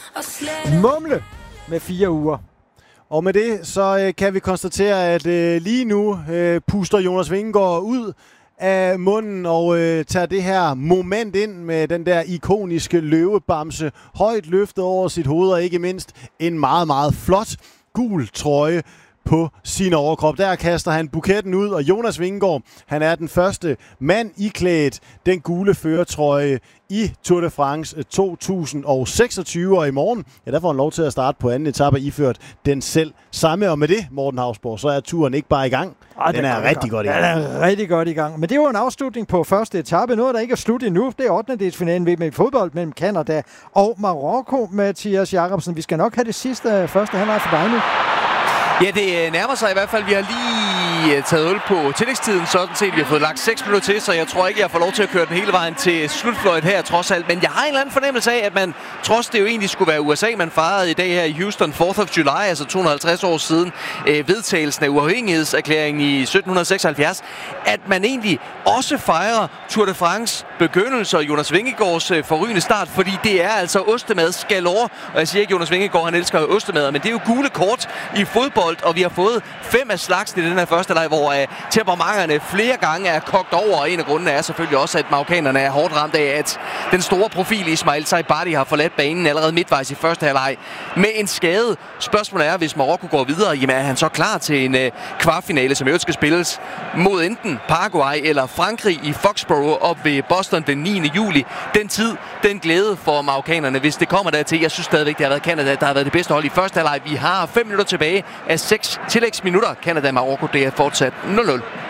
Mumle med 4 uger. Og med det, så kan vi konstatere, at lige nu puster Jonas Vingegaard ud af munden og tager det her moment ind med den der ikoniske løvebamse højt løftet over sit hoved, og ikke mindst en meget, meget flot gul trøje på sin overkrop. Der kaster han buketten ud, og Jonas Vingegaard, han er den første mand iklædt den gule førertrøje i Tour de France 2026, og i morgen, ja, der får han lov til at starte på anden etape iført den selv samme. Og med det, Morten Hausborg, så er turen ikke bare i gang. Den er rigtig godt i gang. Den er rigtig godt i gang. Men det var en afslutning på første etape. Noget, der ikke er slut endnu. Det er 8. delsfinalen ved fodbold mellem Canada og Marokko. Mathias Jacobsen, vi skal nok have det sidste første halvleg for dig nu. Ja, det nærmer sig i hvert fald. Vi har lige taget hul på tillægstiden, sådan set. Vi har fået lagt 6 minutter til, så jeg tror ikke, jeg får lov til at køre den hele vejen til slutfløjt her, trods alt. Men jeg har en eller anden fornemmelse af, at man, trods det jo egentlig skulle være USA, man fejrede i dag her i Houston, 4th of July, altså 250 år siden vedtagelsen af uafhængighedserklæringen i 1776, at man egentlig også fejrer Tour de France begyndelse og Jonas Vingegaards forrygende start, fordi det er altså ostemad galore. Og jeg siger ikke, Jonas Vingegaard, han elsker ostemad, men det er jo gule kort i fodbold, og vi har fået 5 af slagsen i den her første leg, hvor temperamenterne flere gange er kogt over, og en af grundene er selvfølgelig også, at marokkanerne er hårdt ramt af, at den store profil Ismail Saibari har forladt banen allerede midtvejs i første halvleg med en skade. Spørgsmålet er, hvis Marokko går videre, jamen er han så klar til en kvartfinale, som jo skal spilles mod enten Paraguay eller Frankrig i Foxborough op ved Boston den 9. juli. Den tid, den glæde for marokkanerne, hvis det kommer dertil. Jeg synes stadigvæk, det har været Canada, der har været det bedste hold i første halvleg. Vi har 5 minutter tilbage af 6 tillægsminutter. Canada-Marokko, det er fortsat 0-0.